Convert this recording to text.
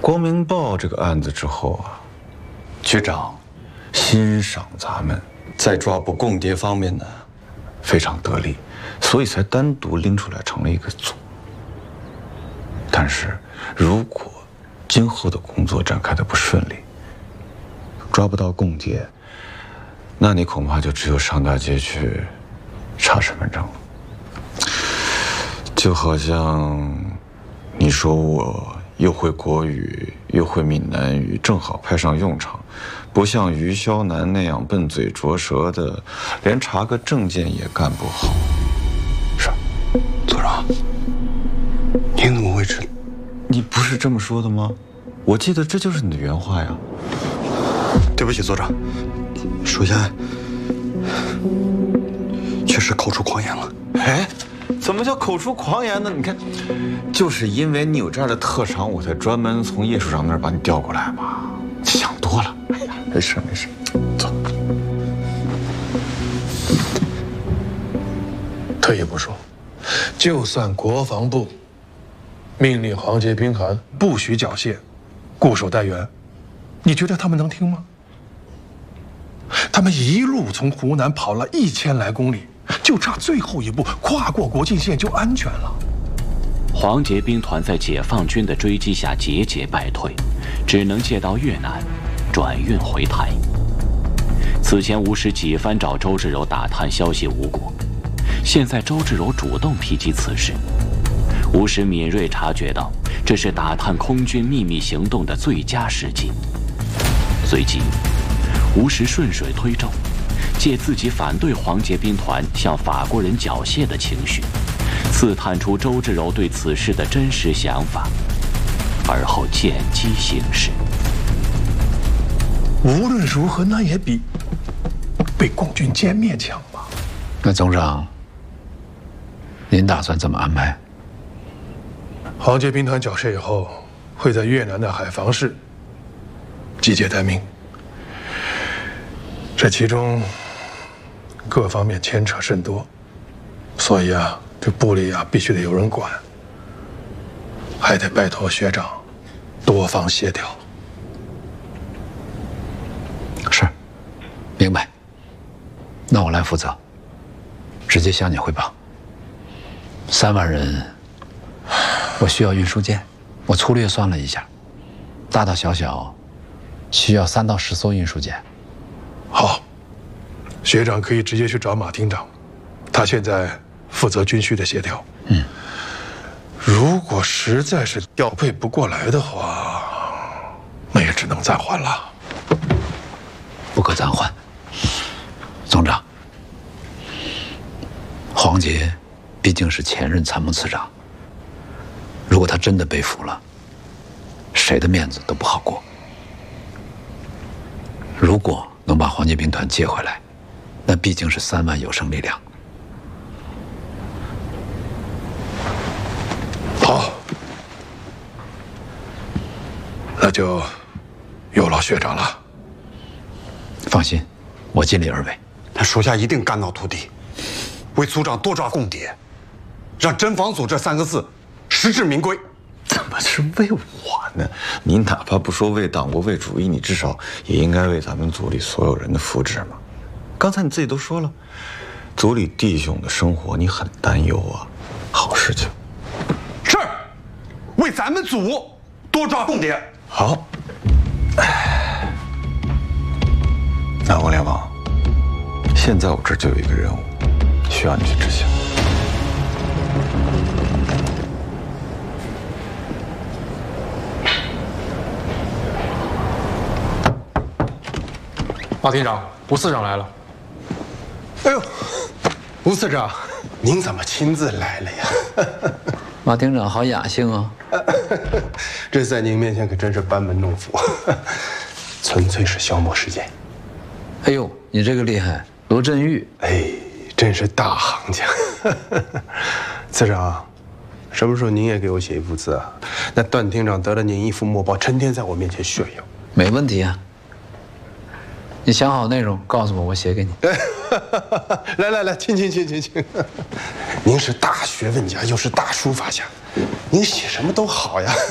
光明报这个案子之后啊，局长欣赏咱们在抓捕共谍方面呢非常得力，所以才单独拎出来成了一个组。但是如果今后的工作展开的不顺利，抓不到共谍，那你恐怕就只有上大街去查身份证了。就好像你说我又会国语又会闽南语，正好派上用场，不像于霄南那样笨嘴拙舌的，连查个证件也干不好。 是，组长，您怎么会知道？ 你不是这么说的吗？我记得这就是你的原话呀。 对不起，组长，属下确实口出狂言了。 哎，怎么叫口出狂言呢？你看，就是因为你有这样的特长，我才专门从叶署长那儿把你调过来嘛。想多了。哎呀，没事没事，走。 退一步说，就算国防部命令黄杰、兵团不许缴械，固守待援，你觉得他们能听吗？他们一路从湖南跑了1000来公里，就差最后一步跨过国境线就安全了。 黄杰兵团在解放军的追击下节节败退，只能借道越南转运回台。此前吴石几番找周志柔打探消息无果，现在周志柔主动提及此事，吴石敏锐察觉到这是打探空军秘密行动的最佳时机。随即吴石顺水推舟，借自己反对黄杰兵团向法国人缴械的情绪，刺探出周志柔对此事的真实想法，而后见机行事。 无论如何，那也比被共军歼灭强吧？ 那总长，您打算怎么安排？ 黄杰兵团缴械以后，会在越南的海防市集结待命。这其中各方面牵扯甚多，所以啊，这部里啊必须得有人管，还得拜托学长多方协调。 是，明白。那我来负责，直接向你汇报。3万人，我需要运输舰，我粗略算了一下，大大小小需要3到10艘运输舰。 好，学长可以直接去找马厅长，他现在负责军需的协调。如果实在是调配不过来的话，那也只能暂缓了。 不可暂缓。总长，黄杰毕竟是前任参谋次长，如果他真的被俘了，谁的面子都不好过。如果能把黄杰兵团接回来，那毕竟是3万有生力量。 好，那就有劳学长了。 放心，我尽力而为。 他属下一定肝脑涂地，为组长多抓共谍，让侦防组这3个字实至名归。 怎么是为我呢？你哪怕不说为党国为主义，你至少也应该为咱们组里所有人的福祉嘛。刚才你自己都说了，组里弟兄的生活你很担忧啊。好事情。 是，为咱们组多抓共谍。 好。那王连王，现在我这儿就有一个任务，需要你去执行。 马厅长，吴次长来了。 哎呦，吴次长，您怎么亲自来了呀？ 马厅长好雅兴啊！ 这在您面前可真是班门弄斧，纯粹是消磨时间。 哎呦，你这个厉害，罗振玉， 哎，真是大行家。次长，什么时候您也给我写一幅字啊？那段厅长得了您一幅墨宝，成天在我面前炫耀。 没问题啊。你想好内容告诉我，我写给你。 来，请。您是大学问家，又是大书法家，您写什么都好呀。